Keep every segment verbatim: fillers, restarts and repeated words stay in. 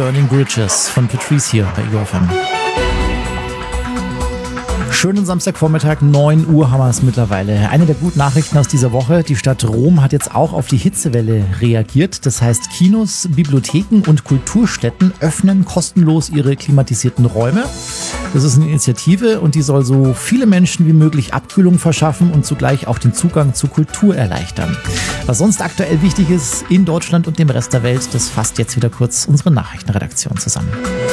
Burning Bridges von Patrice hier bei Ego F M. Schönen Samstagvormittag, neun Uhr haben wir es mittlerweile. Eine der guten Nachrichten aus dieser Woche, die Stadt Rom hat jetzt auch auf die Hitzewelle reagiert. Das heißt, Kinos, Bibliotheken und Kulturstätten öffnen kostenlos ihre klimatisierten Räume. Das ist eine Initiative und die soll so viele Menschen wie möglich Abkühlung verschaffen und zugleich auch den Zugang zur Kultur erleichtern. Was sonst aktuell wichtig ist in Deutschland und dem Rest der Welt, das fasst jetzt wieder kurz unsere Nachrichtenredaktion zusammen.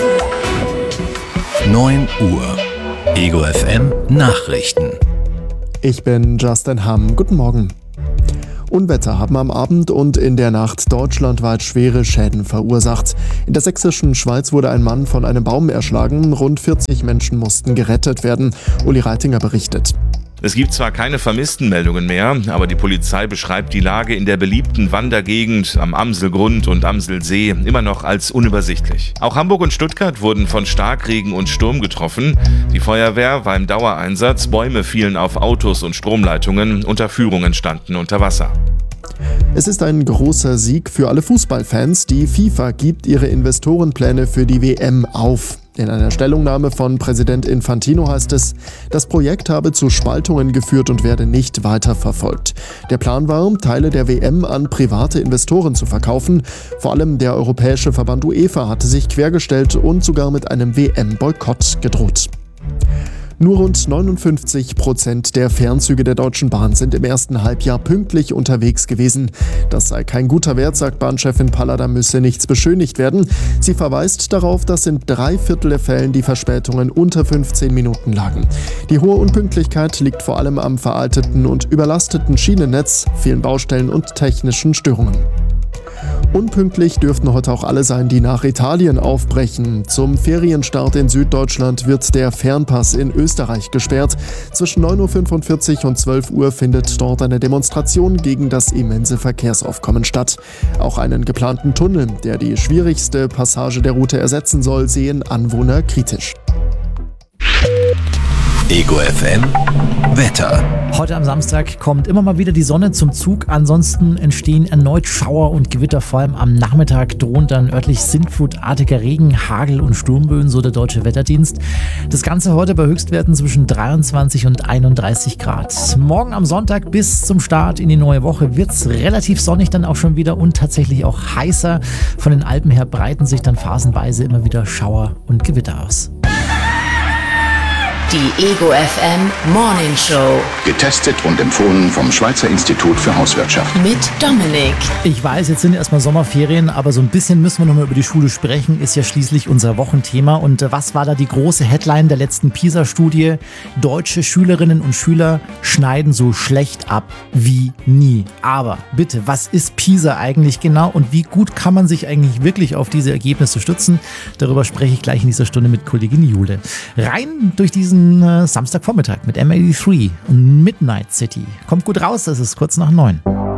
neun Uhr. Ego F M Nachrichten. Ich bin Justin Hamm. Guten Morgen. Unwetter haben am Abend und in der Nacht deutschlandweit schwere Schäden verursacht. In der sächsischen Schweiz wurde ein Mann von einem Baum erschlagen. Rund vierzig Menschen mussten gerettet werden. Uli Reitinger berichtet. Es gibt zwar keine Vermisstenmeldungen mehr, aber die Polizei beschreibt die Lage in der beliebten Wandergegend am Amselgrund und Amselsee immer noch als unübersichtlich. Auch Hamburg und Stuttgart wurden von Starkregen und Sturm getroffen. Die Feuerwehr war im Dauereinsatz, Bäume fielen auf Autos und Stromleitungen, Unterführungen standen unter Wasser. Es ist ein großer Sieg für alle Fußballfans. Die FIFA gibt ihre Investorenpläne für die W M auf. In einer Stellungnahme von Präsident Infantino heißt es, das Projekt habe zu Spaltungen geführt und werde nicht weiterverfolgt. Der Plan war, Teile der W M an private Investoren zu verkaufen. Vor allem der europäische Verband UEFA hatte sich quergestellt und sogar mit einem W M-Boykott gedroht. Nur rund neunundfünfzig Prozent der Fernzüge der Deutschen Bahn sind im ersten Halbjahr pünktlich unterwegs gewesen. Das sei kein guter Wert, sagt Bahnchefin Palla, da müsse nichts beschönigt werden. Sie verweist darauf, dass in drei Viertel der Fällen die Verspätungen unter fünfzehn Minuten lagen. Die hohe Unpünktlichkeit liegt vor allem am veralteten und überlasteten Schienennetz, vielen Baustellen und technischen Störungen. Unpünktlich dürften heute auch alle sein, die nach Italien aufbrechen. Zum Ferienstart in Süddeutschland wird der Fernpass in Österreich gesperrt. Zwischen neun Uhr fünfundvierzig und zwölf Uhr findet dort eine Demonstration gegen das immense Verkehrsaufkommen statt. Auch einen geplanten Tunnel, der die schwierigste Passage der Route ersetzen soll, sehen Anwohner kritisch. Ego F M Wetter. Heute am Samstag kommt immer mal wieder die Sonne zum Zug. Ansonsten entstehen erneut Schauer und Gewitter. Vor allem am Nachmittag droht dann örtlich sintflutartiger Regen, Hagel und Sturmböen, so der Deutsche Wetterdienst. Das Ganze heute bei Höchstwerten zwischen dreiundzwanzig und einunddreißig Grad. Morgen am Sonntag bis zum Start in die neue Woche wird es relativ sonnig dann auch schon wieder und tatsächlich auch heißer. Von den Alpen her breiten sich dann phasenweise immer wieder Schauer und Gewitter aus. Die Ego F M Morning Show. Getestet und empfohlen vom Schweizer Institut für Hauswirtschaft. Mit Dominik. Ich weiß, jetzt sind erstmal Sommerferien, aber so ein bisschen müssen wir nochmal über die Schule sprechen. Ist ja schließlich unser Wochenthema. Und was war da die große Headline der letzten PISA-Studie? Deutsche Schülerinnen und Schüler schneiden so schlecht ab wie nie. Aber bitte, was ist PISA eigentlich genau und wie gut kann man sich eigentlich wirklich auf diese Ergebnisse stützen? Darüber spreche ich gleich in dieser Stunde mit Kollegin Jule. Rein durch diesen Samstagvormittag mit M achtundsechzig und Midnight City. Kommt gut raus, das ist kurz nach neun.